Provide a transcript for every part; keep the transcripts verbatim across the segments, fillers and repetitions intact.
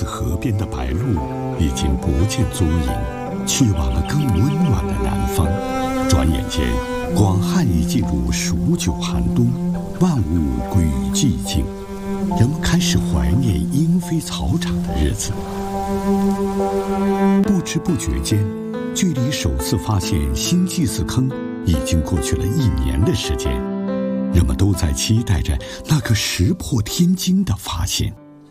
子河边的白鹭已经不见踪影，去往了更温暖的南方。转眼间，广汉已进入数九寒冬，万物归于寂静，人们开始怀念莺飞草长的日子。不知不觉间，距离首次发现新祭祀坑已经过去了一年的时间，人们都在期待着那个石破天惊的发现。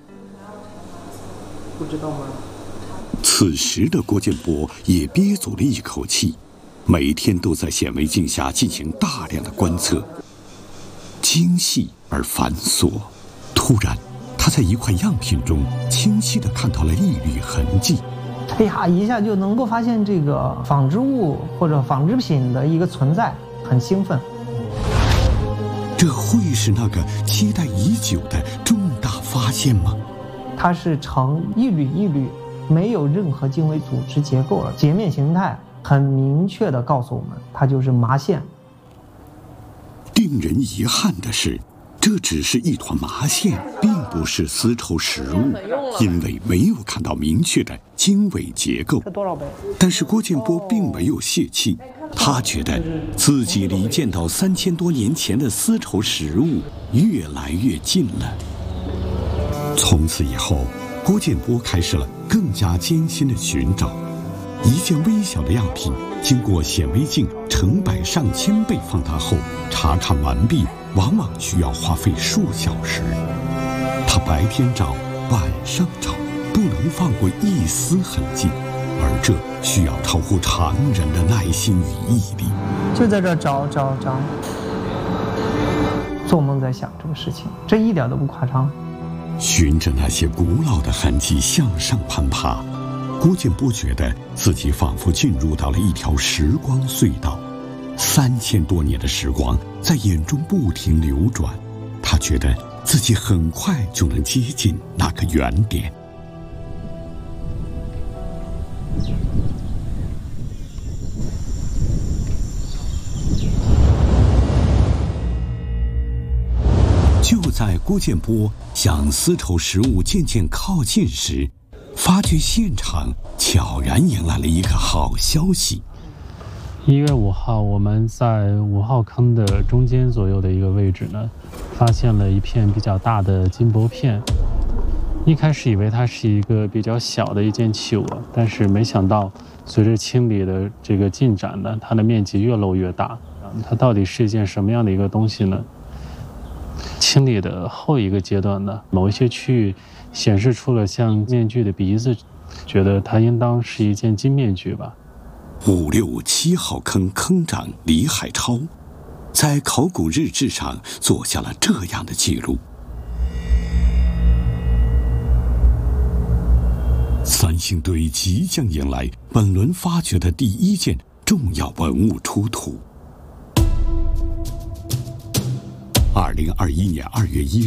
不知道吗？ 此时的郭建波也憋足了一口气，每天都在显微镜下进行大量的观测，精细而繁琐。突然，他在一块样品中清晰地看到了一缕痕迹。 哎呀，一下就能够发现这个纺织物或者纺织品的一个存在，很兴奋。 这会是那个期待已久的重大发现吗？ 它是呈一缕一缕，没有任何经纬组织结构了，截面形态很明确地告诉我们，它就是麻线。 令人遗憾的是，这只是一团麻线，并不是丝绸实物，因为没有看到明确的经纬结构。但是郭建波并没有泄气，他觉得自己离见到三千多年前的丝绸实物越来越近了。从此以后，郭建波开始了更加艰辛的寻找。一件微小的样品，经过显微镜成百上千倍放大后，查看完毕往往需要花费数小时。他白天找，晚上找，不能放过一丝痕迹，而这需要超乎常人的耐心与毅力。 就在这找找找，做梦在想这个事情，这一点都不夸张。 循着那些古老的痕迹向上攀爬，郭建波觉得自己仿佛进入到了一条时光隧道，三千多年的时光在眼中不停流转，他觉得自己很快就能接近那个原点。就在郭建波向丝绸实物渐渐靠近时，发掘现场悄然迎来了一个好消息。 一月五号，我们在五号坑的中间左右的一个位置呢，发现了一片比较大的金箔片。一开始以为它是一个比较小的一件器物，但是没想到随着清理的这个进展呢，它的面积越露越大。它到底是一件什么样的一个东西呢？清理的后一个阶段呢，某一些区域显示出了像面具的鼻子，觉得它应当是一件金面具吧。 五六七号坑坑长李海超在考古日志上做下了这样的记录：三星堆即将迎来本轮发掘的第一件重要文物出土。二零二一年二月一日。